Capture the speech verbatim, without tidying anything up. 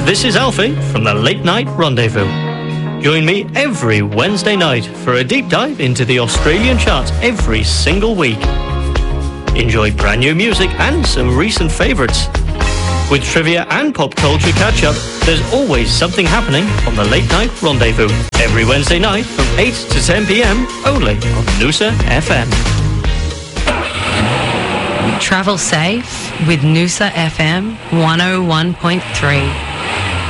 This is Alfie from the Late Night Rendezvous. Join me every Wednesday night for a deep dive into the Australian charts every single week. Enjoy brand new music and some recent favourites. With trivia and pop culture catch-up, there's always something happening on the Late Night Rendezvous. Every Wednesday night from eight to ten p.m, only on Noosa F M. Travel safe with Noosa F M one oh one point three.